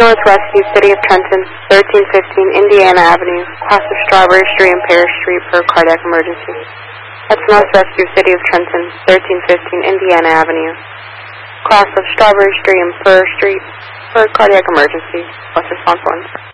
North Rescue, City of Trenton, 1315 Indiana Avenue, cross of Strawberry Street and Paris Street for a cardiac emergency. That's North Rescue, City of Trenton, 1315 Indiana Avenue, cross of Strawberry Street and Paris Street for a cardiac emergency. What's response 1?